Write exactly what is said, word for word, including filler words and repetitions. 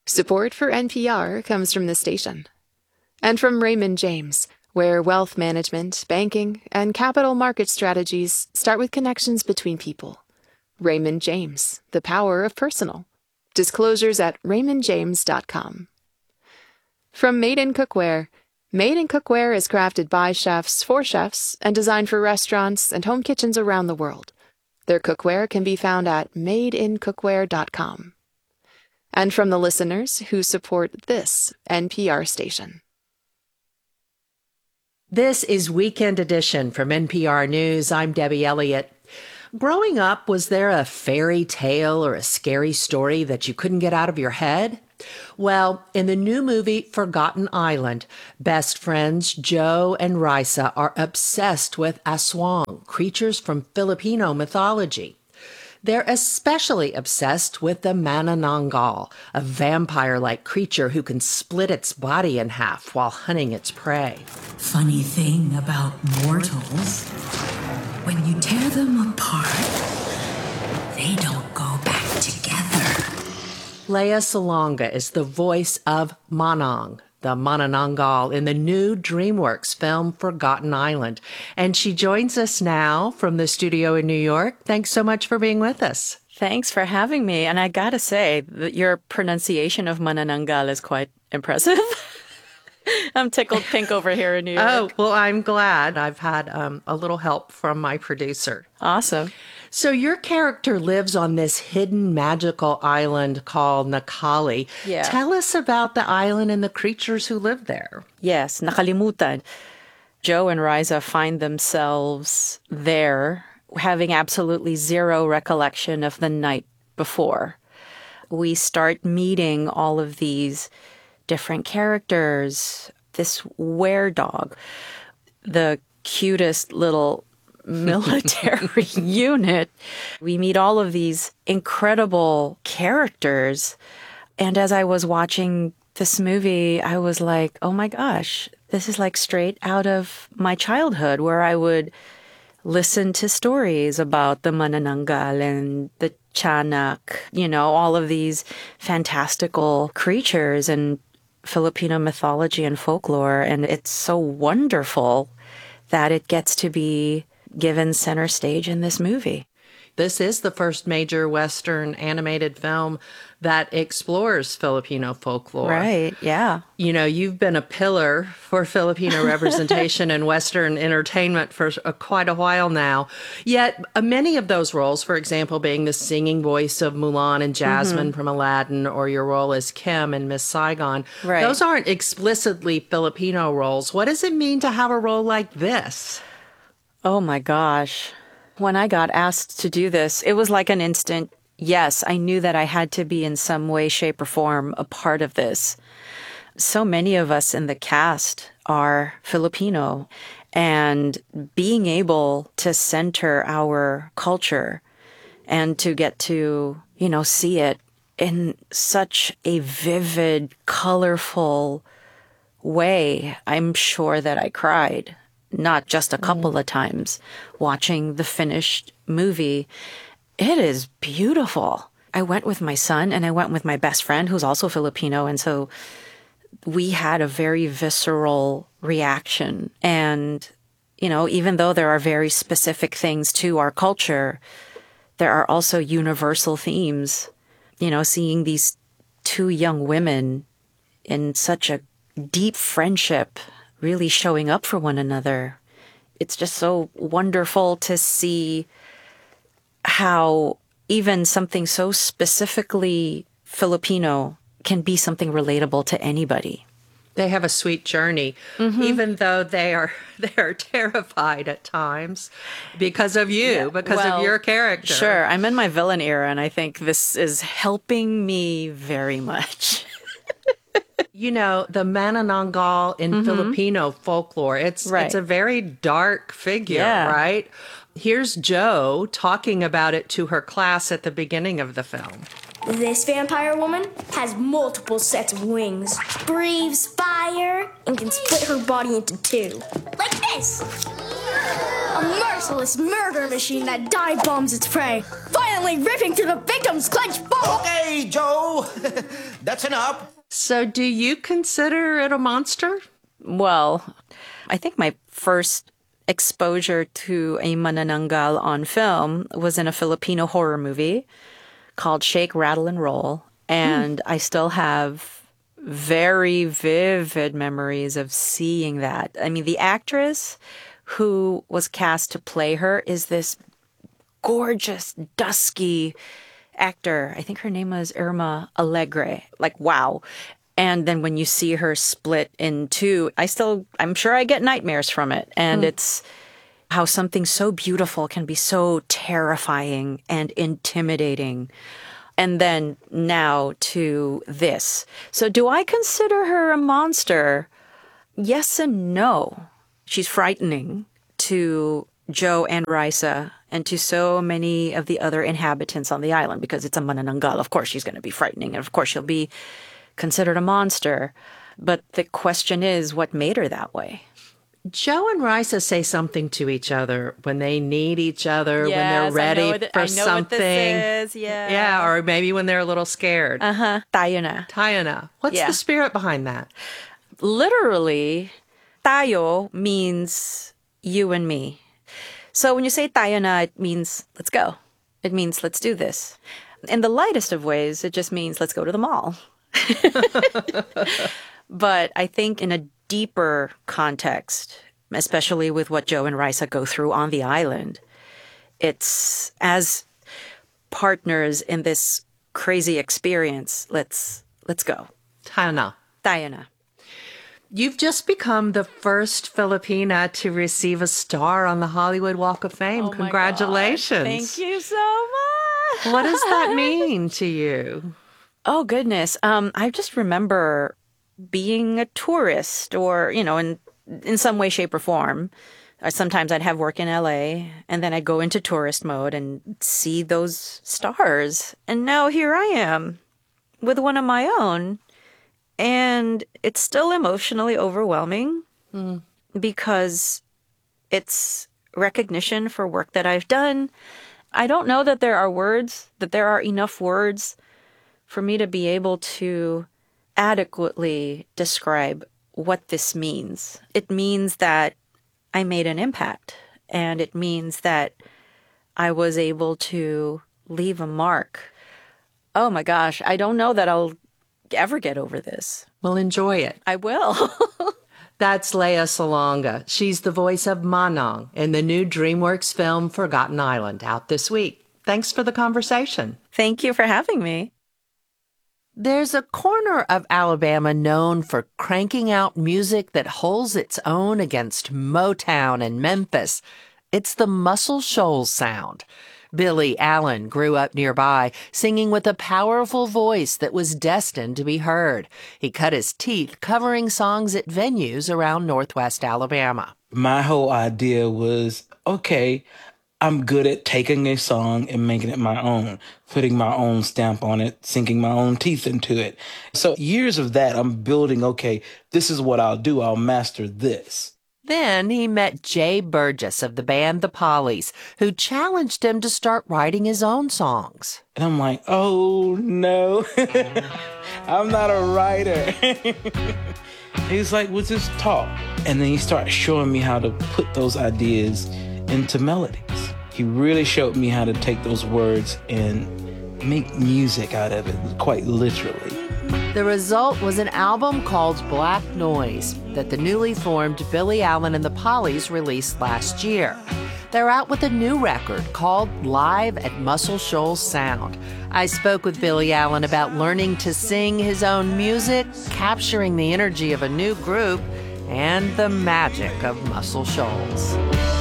Support for N P R comes from the station. And from Raymond James, where wealth management, banking, and capital market strategies start with connections between people. Raymond James, the power of personal. Disclosures at raymond james dot com. From Made in Cookware. Made in Cookware is crafted by chefs for chefs and designed for restaurants and home kitchens around the world. Their cookware can be found at made in cookware dot com. And from the listeners who support this N P R station. This is Weekend Edition from N P R News. I'm Debbie Elliott. Growing up, was there a fairy tale or a scary story that you couldn't get out of your head? Well, in the new movie Forgotten Island, best friends Joe and Risa are obsessed with aswang, creatures from Filipino mythology. They're especially obsessed with the manananggal, a vampire-like creature who can split its body in half while hunting its prey. Funny thing about mortals, when you tear them apart, they don't go back together. Lea Salonga is the voice of Manang, the manananggal, in the new DreamWorks film Forgotten Island. And she joins us now from the studio in New York. Thanks so much for being with us. Thanks for having me. And I gotta say that your pronunciation of manananggal is quite impressive. I'm tickled pink over here in New York. Oh, well, I'm glad. I've had um, a little help from my producer. Awesome. So your character lives on this hidden magical island called Nakali. Yeah. Tell us about the island and the creatures who live there. Yes, nakalimutan. Joe and Risa find themselves there, having absolutely zero recollection of the night before. We start meeting all of these different characters. This were-dog, the cutest little military unit. We meet all of these incredible characters. And as I was watching this movie, I was like, oh my gosh, this is like straight out of my childhood, where I would listen to stories about the manananggal and the tiyanak, you know, all of these fantastical creatures and Filipino mythology and folklore. And it's so wonderful that it gets to be given center stage in this movie. This is the first major Western animated film that explores Filipino folklore. Right, yeah. You know, you've been a pillar for Filipino representation in Western entertainment for a, quite a while now. Yet uh, many of those roles, for example, being the singing voice of Mulan and Jasmine mm-hmm. from Aladdin, or your role as Kim in Miss Saigon, right. those aren't explicitly Filipino roles. What does it mean to have a role like this? Oh my gosh. When I got asked to do this, it was like an instant yes. I knew that I had to be in some way, shape, or form a part of this. So many of us in the cast are Filipino, and being able to center our culture and to get to, you know, see it in such a vivid, colorful way, I'm sure that I cried. Not just a couple mm. of times watching the finished movie. It is beautiful. I went with my son and I went with my best friend who's also Filipino. And so we had a very visceral reaction. And, you know, even though there are very specific things to our culture, there are also universal themes. You know, seeing these two young women in such a deep friendship, really showing up for one another. It's just so wonderful to see how even something so specifically Filipino can be something relatable to anybody. They have a sweet journey, mm-hmm. even though they are they are terrified at times because of you, yeah. because well, of your character. Sure, I'm in my villain era, and I think this is helping me very much. You know, the manananggal in mm-hmm. Filipino folklore, it's right. it's a very dark figure, yeah. right? Here's Joe talking about it to her class at the beginning of the film. This vampire woman has multiple sets of wings, breathes fire, and can split her body into two. Like this! A merciless murder machine that dive bombs its prey, violently ripping through the victim's clenched bone. Okay, Joe, no, that's enough. So do you consider it a monster? Well, I think my first exposure to a manananggal on film was in a Filipino horror movie called Shake, Rattle, and Roll. And mm. I still have very vivid memories of seeing that. I mean, the actress who was cast to play her is this gorgeous, dusky actor. I think her name was Irma Alegre. Like, wow. And then when you see her split in two, I still, I'm sure I get nightmares from it. And mm. it's how something so beautiful can be so terrifying and intimidating. And then now to this. So do I consider her a monster? Yes and no. She's frightening to Joe and Raisa and to so many of the other inhabitants on the island because it's a manananggal. Of course she's going to be frightening. And of course she'll be considered a monster. But the question is, what made her that way? Joe and Raisa say something to each other when they need each other, yes, when they're ready I know that, for I know something. What this is. Yeah. Yeah, or maybe when they're a little scared. Uh-huh. Tayo na. Tayo na. What's Yeah. the spirit behind that? Literally, tayo means you and me. So when you say tayo na, it means let's go. It means let's do this. In the lightest of ways, it just means let's go to the mall. But I think in a deeper context, especially with what Joe and Raisa go through on the island, it's as partners in this crazy experience, let's let's go. Tayo na. Tayo na. You've just become the first Filipina to receive a star on the Hollywood Walk of Fame. Oh my Congratulations. God. Thank you so much. What does that mean to you? Oh, goodness. Um, I just remember being a tourist or, you know, in in some way, shape, or form. Uh, sometimes I'd have work in L A and then I'd go into tourist mode and see those stars. And now here I am with one of my own. And it's still emotionally overwhelming mm. because it's recognition for work that I've done. I don't know that there are words, that there are enough words for me to be able to adequately describe what this means. It means that I made an impact, and it means that I was able to leave a mark. Oh my gosh, I don't know that I'll ever get over this. Well, enjoy it. I will. That's Lea Salonga. She's the voice of Manang in the new DreamWorks film Forgotten Island, out this week. Thanks for the conversation. Thank you for having me. There's a corner of Alabama known for cranking out music that holds its own against Motown and Memphis. It's the Muscle Shoals sound. Billy Allen grew up nearby, singing with a powerful voice that was destined to be heard. He cut his teeth covering songs at venues around Northwest Alabama. My whole idea was, okay, I'm good at taking a song and making it my own, putting my own stamp on it, sinking my own teeth into it. So years of that, I'm building, okay, this is what I'll do. I'll master this. Then he met Jay Burgess of the band The Pollies, who challenged him to start writing his own songs. And I'm like, oh, no, I'm not a writer. He's like, well, just talk. And then he started showing me how to put those ideas into melodies. He really showed me how to take those words and make music out of it, quite literally. The result was an album called Black Noise that the newly formed Billy Allen and the Pollies released last year. They're out with a new record called Live at Muscle Shoals Sound. I spoke with Billy Allen about learning to sing his own music, capturing the energy of a new group, and the magic of Muscle Shoals.